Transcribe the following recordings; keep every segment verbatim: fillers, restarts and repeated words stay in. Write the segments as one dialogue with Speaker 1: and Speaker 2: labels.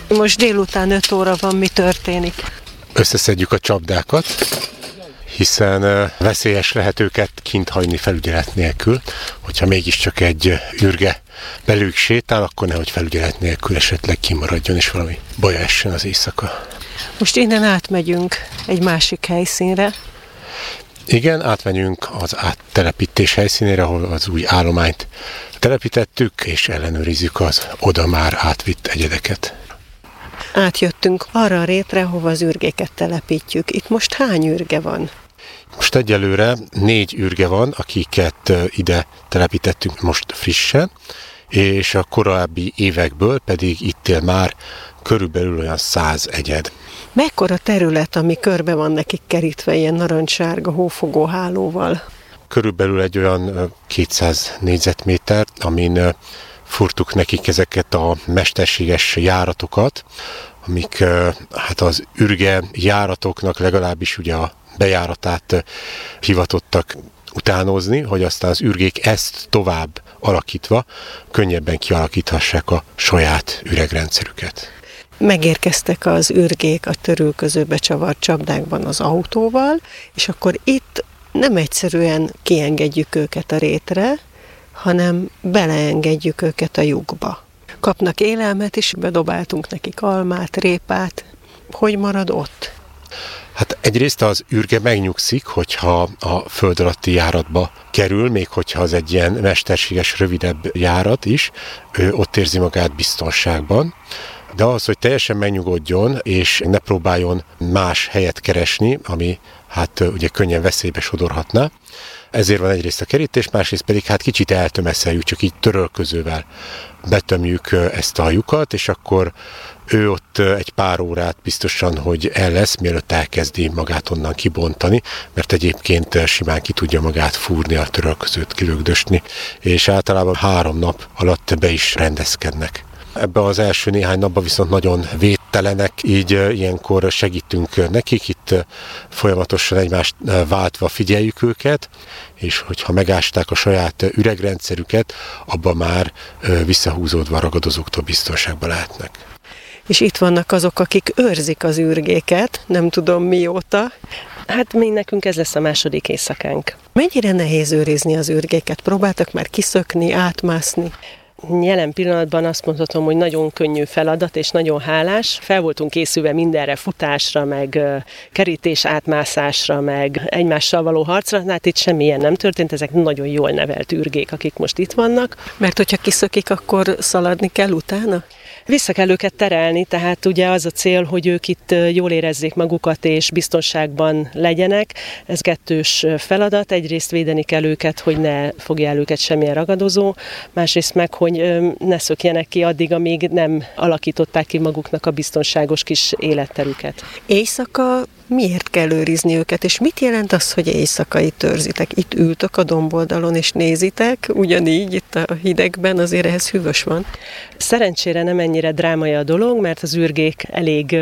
Speaker 1: Most délután öt óra van, mi történik?
Speaker 2: Összeszedjük a csapdákat, hiszen veszélyes lehet őket kint hagyni felügyelet nélkül. Hogyha mégiscsak egy ürge belőlük sétál, akkor nehogy felügyelet nélkül esetleg kimaradjon, és valami baja essen az éjszaka.
Speaker 1: Most innen átmegyünk egy másik helyszínre.
Speaker 2: Igen, átmegyünk az áttelepítés helyszínére, ahol az új állományt telepítettük, és ellenőrizzük az oda már átvitt egyedeket.
Speaker 1: Átjöttünk arra a rétre, hova az ürgéket telepítjük. Itt most hány ürge van?
Speaker 2: Most egyelőre négy ürge van, akiket ide telepítettünk most frissen, és a korábbi évekből pedig itt él már körülbelül olyan száz egyed.
Speaker 1: Mekkora terület, ami körbe van nekik kerítve ilyen narancssárga hófogó hálóval?
Speaker 2: Körülbelül egy olyan kétszáz négyzetméter, amin furtuk nekik ezeket a mesterséges járatokat, amik hát az ürge járatoknak legalábbis ugye a bejáratát hivatottak utánozni, hogy aztán az ürgék ezt tovább alakítva könnyebben kialakíthassák a saját üregrendszerüket.
Speaker 1: Megérkeztek az ürgék a törülközőbe csavart csapdákban az autóval, és akkor itt nem egyszerűen kiengedjük őket a rétre, hanem beleengedjük őket a lyukba. Kapnak élelmet is, bedobáltunk nekik almát, répát. Hogy marad ott?
Speaker 2: Hát egyrészt az ürge megnyugszik, hogyha a föld alatti járatba kerül, még hogyha az egy ilyen mesterséges, rövidebb járat is, ő ott érzi magát biztonságban. De az, hogy teljesen megnyugodjon, és ne próbáljon más helyet keresni, ami hát ugye könnyen veszélybe sodorhatna. Ezért van egyrészt a kerítés, másrészt pedig hát kicsit eltömeszeljük, csak így törölközővel betömjük ezt a lyukat, és akkor ő ott egy pár órát biztosan, hogy el lesz, mielőtt elkezdi magát onnan kibontani, mert egyébként simán ki tudja magát fúrni, a törölközőt kilögdösni, és általában három nap alatt be is rendezkednek. Ebben az első néhány napban viszont nagyon védtelenek, így ilyenkor segítünk nekik, itt folyamatosan egymást váltva figyeljük őket, és hogyha megásták a saját üregrendszerüket, abban már visszahúzódva ragadozóktól biztonságban lehetnek.
Speaker 1: És itt vannak azok, akik őrzik az ürgéket, nem tudom mióta.
Speaker 3: Hát mi nekünk ez lesz a második éjszakánk.
Speaker 1: Mennyire nehéz őrizni az ürgéket? Próbáltak már kiszökni, átmászni?
Speaker 3: Jelen pillanatban azt mondhatom, hogy nagyon könnyű feladat, és nagyon hálás. Fel voltunk készülve mindenre, futásra, meg kerítés átmászásra, meg egymással való harcra. Hát itt semmilyen nem történt, ezek nagyon jól nevelt ürgék, akik most itt vannak.
Speaker 1: Mert hogyha kiszökik, akkor szaladni kell utána?
Speaker 3: Vissza kell őket terelni, tehát ugye az a cél, hogy ők itt jól érezzék magukat és biztonságban legyenek. Ez kettős feladat. Egyrészt védeni kell őket, hogy ne fogja el őket semmilyen ragadozó, másrészt meg, hogy ne szökjenek ki addig, amíg nem alakították ki maguknak a biztonságos kis életterüket.
Speaker 1: Éjszaka miért kell őrizni őket, és mit jelent az, hogy éjszaka itt őrzitek? Itt ültök a domboldalon és nézitek, ugyanígy itt a hidegben, azért ehhez hűvös van.
Speaker 3: Szerencsére nem ennyire drámai a dolog, mert az ürgék elég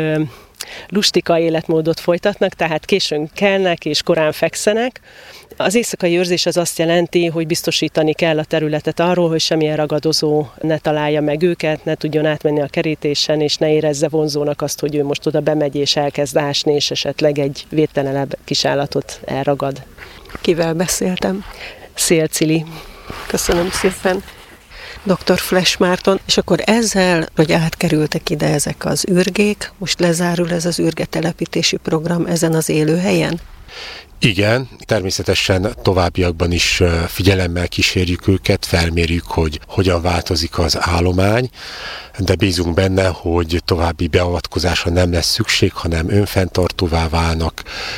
Speaker 3: lustika életmódot folytatnak, tehát későn kelnek és korán fekszenek. Az éjszakai őrzés az azt jelenti, hogy biztosítani kell a területet arról, hogy semmilyen ragadozó ne találja meg őket, ne tudjon átmenni a kerítésen, és ne érezze vonzónak azt, hogy ő most oda bemegy és elkezd ásni, és esetleg egy védtelenebb kisállatot elragad.
Speaker 1: Kivel beszéltem?
Speaker 3: Szél Cili.
Speaker 1: Köszönöm szépen. doktor Flesch Márton, és akkor ezzel, hogy átkerültek ide ezek az ürgék, most lezárul ez az ürgetelepítési program ezen az élőhelyen?
Speaker 2: Igen, természetesen továbbiakban is figyelemmel kísérjük őket, felmérjük, hogy hogyan változik az állomány, de bízunk benne, hogy további beavatkozásra nem lesz szükség, hanem önfenntartóvá válnak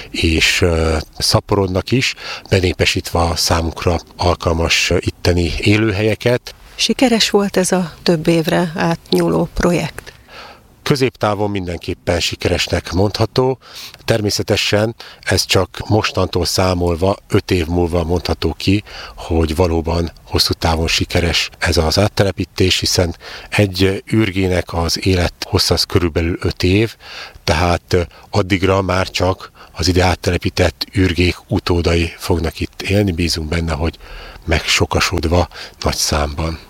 Speaker 2: és szaporodnak is, benépesítve a számukra alkalmas itteni élőhelyeket.
Speaker 1: Sikeres volt ez a több évre átnyúló projekt?
Speaker 2: Középtávon mindenképpen sikeresnek mondható. Természetesen ez csak mostantól számolva öt év múlva mondható ki, hogy valóban hosszú távon sikeres ez az áttelepítés, hiszen egy ürgének az élet hossza az körülbelül öt év, tehát addigra már csak az ide áttelepített ürgék utódai fognak itt élni. Bízunk benne, hogy megsokasodva nagy számban.